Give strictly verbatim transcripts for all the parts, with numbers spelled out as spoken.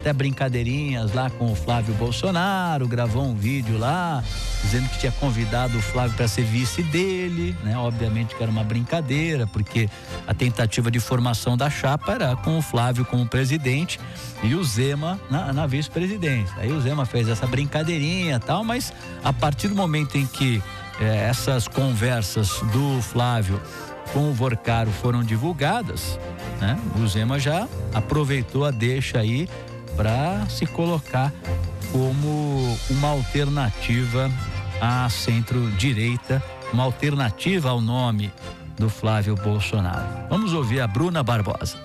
até brincadeirinhas lá com o Flávio Bolsonaro, gravou um vídeo lá, dizendo que tinha convidado o Flávio para ser vice dele, né? Obviamente que era uma brincadeira, porque a tentativa de formação da chapa era com o Flávio como presidente e o Zema na, na vice-presidência. Aí o Zema fez essa brincadeirinha e tal, mas a partir do momento em que eh, essas conversas do Flávio com o Vorcaro foram divulgadas, né? O Zema já aproveitou a deixa aí para se colocar como uma alternativa à centro-direita, uma alternativa ao nome do Flávio Bolsonaro. Vamos ouvir a Bruna Barbosa.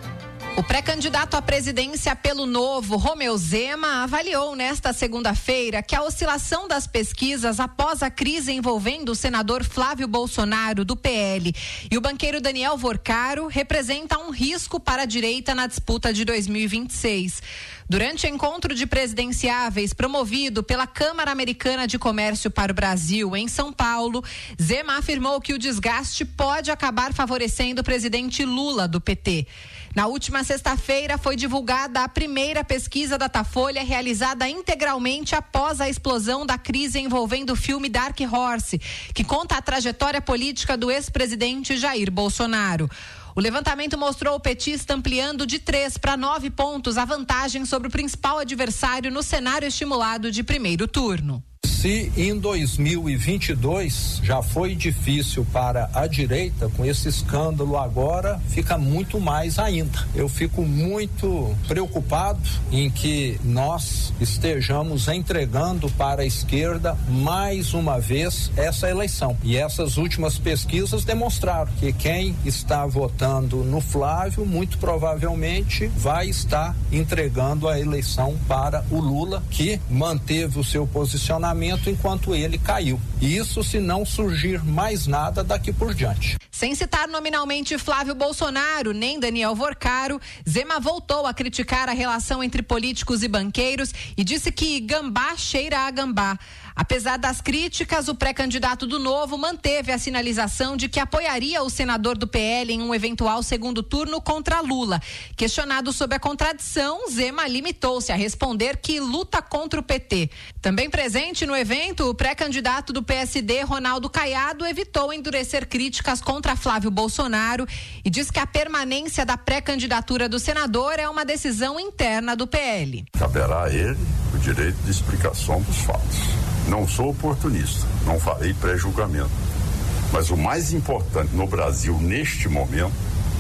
O pré-candidato à presidência pelo Novo, Romeu Zema, avaliou nesta segunda-feira que a oscilação das pesquisas após a crise envolvendo o senador Flávio Bolsonaro, do P L, e o banqueiro Daniel Vorcaro representa um risco para a direita na disputa de dois mil e vinte e seis. Durante o encontro de presidenciáveis promovido pela Câmara Americana de Comércio para o Brasil, em São Paulo, Zema afirmou que o desgaste pode acabar favorecendo o presidente Lula, do P T. Na última sexta-feira foi divulgada a primeira pesquisa Datafolha realizada integralmente após a explosão da crise envolvendo o filme Dark Horse, que conta a trajetória política do ex-presidente Jair Bolsonaro. O levantamento mostrou o petista ampliando de três para nove pontos a vantagem sobre o principal adversário no cenário estimulado de primeiro turno. Se em dois mil e vinte e dois já foi difícil para a direita, com esse escândalo agora fica muito mais ainda. Eu fico muito preocupado em que nós estejamos entregando para a esquerda mais uma vez essa eleição. E essas últimas pesquisas demonstraram que quem está votando no Flávio muito provavelmente vai estar entregando a eleição para o Lula, que manteve o seu posicionamento enquanto ele caiu. Isso se não surgir mais nada daqui por diante. Sem citar nominalmente Flávio Bolsonaro nem Daniel Vorcaro, Zema voltou a criticar a relação entre políticos e banqueiros e disse que gambá cheira a gambá. Apesar das críticas, o pré-candidato do Novo manteve a sinalização de que apoiaria o senador do P L em um eventual segundo turno contra Lula. Questionado sobre a contradição, Zema limitou-se a responder que luta contra o P T. Também presente no evento, o pré-candidato do P S D, Ronaldo Caiado, evitou endurecer críticas contra Flávio Bolsonaro e diz que a permanência da pré-candidatura do senador é uma decisão interna do P L. Caberá a ele o direito de explicação dos fatos. Não sou oportunista, não farei pré-julgamento. Mas o mais importante no Brasil neste momento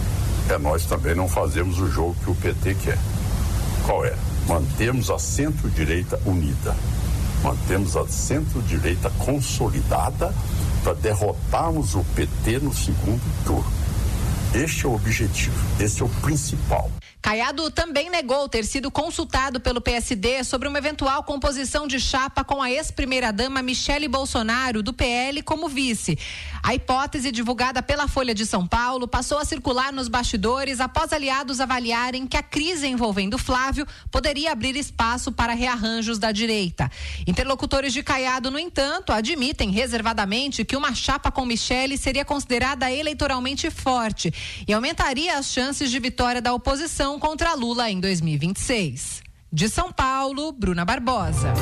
é nós também não fazermos o jogo que o P T quer. Qual é? Mantemos a centro-direita unida. Mantemos a centro-direita consolidada para derrotarmos o P T no segundo turno. Este é o objetivo, esse é o principal. Caiado também negou ter sido consultado pelo P S D sobre uma eventual composição de chapa com a ex-primeira-dama Michele Bolsonaro, do P L, como vice. A hipótese, divulgada pela Folha de São Paulo, passou a circular nos bastidores após aliados avaliarem que a crise envolvendo Flávio poderia abrir espaço para rearranjos da direita. Interlocutores de Caiado, no entanto, admitem reservadamente que uma chapa com Michele seria considerada eleitoralmente forte e aumentaria as chances de vitória da oposição contra Lula em dois mil e vinte e seis. De São Paulo, Bruna Barbosa.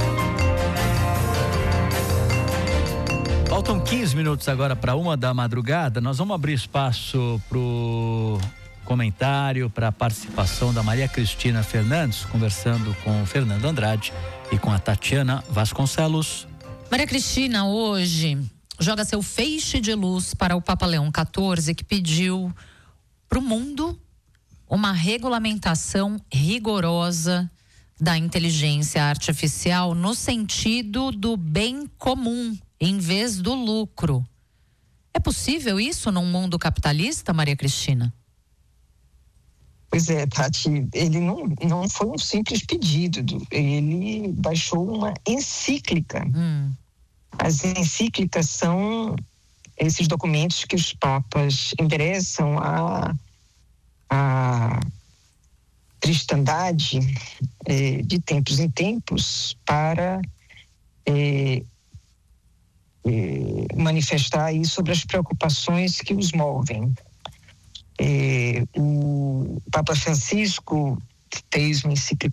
Faltam quinze minutos agora para uma da madrugada. Nós vamos abrir espaço pro comentário, para a participação da Maria Cristina Fernandes, conversando com o Fernando Andrade e com a Tatiana Vasconcelos. Maria Cristina hoje joga seu feixe de luz para o Papa Leão quatorze, que pediu para o mundo uma regulamentação rigorosa da inteligência artificial no sentido do bem comum, em vez do lucro. É possível isso num mundo capitalista, Maria Cristina? Pois é, Tati, ele não, não foi um simples pedido, ele baixou uma encíclica. Hum. As encíclicas são esses documentos que os papas endereçam a a cristandade eh, de tempos em tempos para eh, eh, manifestar aí sobre as preocupações que os movem. Eh, o Papa Francisco fez uma encíclica